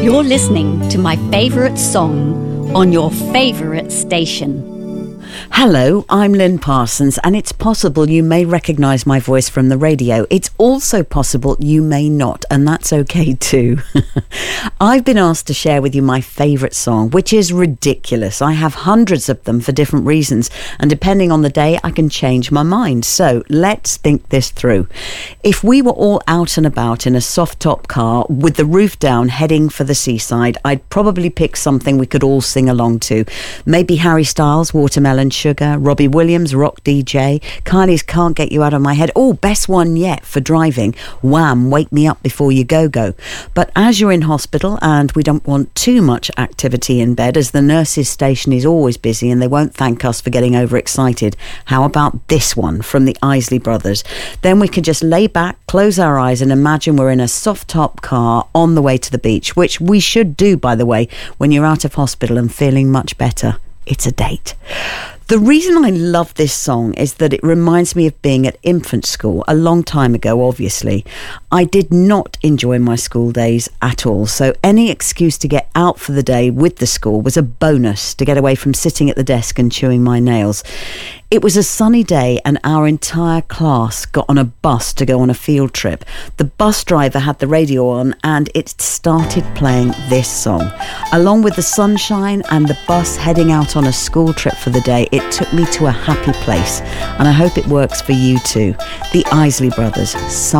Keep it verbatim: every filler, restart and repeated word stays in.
You're listening to my favourite song on your favourite station. Hello, I'm Lynn Parsons, and it's possible you may recognise my voice from the radio. It's also possible you may not, and that's okay too. I've been asked to share with you my favourite song, which is ridiculous. I have hundreds of them for different reasons, and depending on the day, I can change my mind. So let's think this through. If we were all out and about in a soft-top car with the roof down heading for the seaside, I'd probably pick something we could all sing along to. Maybe Harry Styles, Watermelon Sugar, Robbie Williams, Rock D J, Kylie's Can't Get You Out of My Head. Oh, best one yet for driving, Wham! Wake Me Up Before You Go Go. But as you're in hospital and we don't want too much activity in bed, as the nurses' station is always busy and they won't thank us for getting overexcited, how about this one from the Isley Brothers? Then we can just lay back, close our eyes and imagine we're in a soft-top car on the way to the beach, which we should do, by the way, when you're out of hospital and feeling much better. It's a date. The reason I love this song is that it reminds me of being at infant school a long time ago, obviously. I did not enjoy my school days at all, so any excuse to get out for the day with the school was a bonus to get away from sitting at the desk and chewing my nails. It was a sunny day and our entire class got on a bus to go on a field trip. The bus driver had the radio on and it started playing this song. Along with the sunshine and the bus heading out on a school trip for the day, it took me to a happy place, and I hope it works for you too. The Isley Brothers,